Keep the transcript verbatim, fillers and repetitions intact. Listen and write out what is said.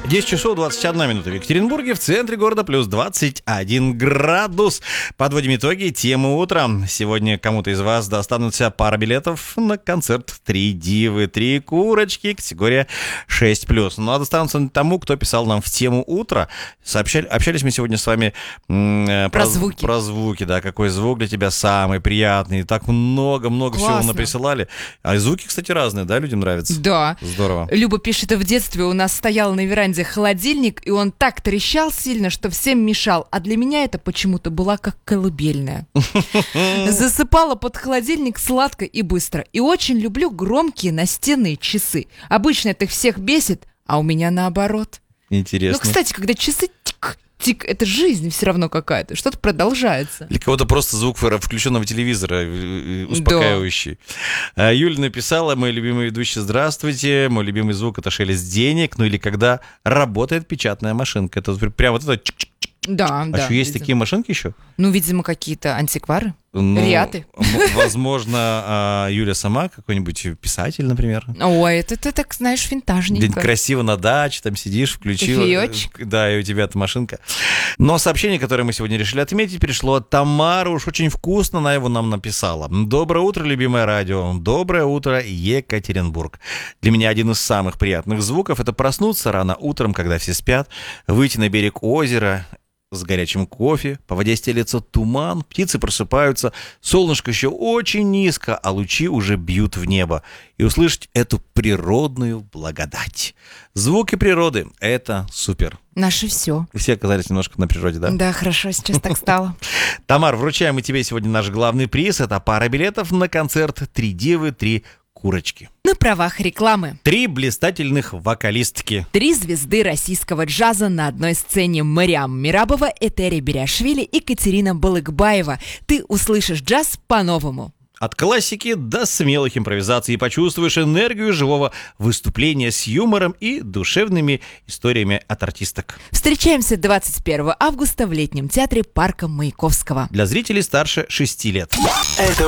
десять часов двадцать одна минута в Екатеринбурге, в центре города плюс двадцать один градус. Подводим итоги темы утра. Сегодня кому-то из вас достанутся пара билетов на концерт «Три дивы, три курочки», категория шесть плюс. Ну а достанутся тому, кто писал нам в тему утра. Сообщали, общались мы сегодня с вами м- про, про звуки. Про звуки, да, какой звук для тебя самый приятный. Так много-много всего наприсылали. А звуки, кстати, разные, да, людям нравятся? Да. Здорово. Люба пишет, в детстве у нас стоял на веранде холодильник, и он так трещал сильно, что всем мешал. А для меня это почему-то была как колыбельная. Засыпала под холодильник сладко и быстро. И очень люблю громкие настенные часы. Обычно это всех бесит, а у меня наоборот. Интересно. Ну, кстати, когда часы тик, тик, это жизнь все равно какая-то. Что-то продолжается. Для кого-то просто звук включенного телевизора успокаивающий. Да. Юля написала: мой любимый ведущий, здравствуйте. Мой любимый звук — это шелест денег. Ну или когда работает печатная машинка. Это прям вот это... Да, а да. что, есть видимо. такие машинки еще? Ну, видимо, какие-то антиквары. Ну, Риаты. Возможно, Юля сама какой-нибудь писатель, например. Ой, это ты так, знаешь, винтажненько. Где-нибудь красиво на даче, там сидишь, включил. Кофеечек. Да, и у тебя эта машинка. Но сообщение, которое мы сегодня решили отметить, пришло от Тамары. Уж очень вкусно она его нам написала. Доброе утро, любимое радио. Доброе утро, Екатеринбург. Для меня один из самых приятных звуков — это проснуться рано утром, когда все спят, выйти на берег озера с горячим кофе, по воде стелется туман, птицы просыпаются, солнышко еще очень низко, а лучи уже бьют в небо. И услышать эту природную благодать. Звуки природы — это супер. Наше все. Все оказались немножко на природе, да? Да, хорошо, сейчас так стало. Тамар, вручаем мы тебе сегодня наш главный приз. Это пара билетов на концерт «Три дивы, три курочки». На правах рекламы. Три блистательных вокалистки. Три звезды российского джаза на одной сцене: Мариам Мирабова, Этери Бериашвили и Катерина Балыкбаева. Ты услышишь джаз по-новому. От классики до смелых импровизаций и почувствуешь энергию живого выступления с юмором и душевными историями от артисток. Встречаемся двадцать первого августа в летнем театре парка Маяковского. Для зрителей старше шести лет. Это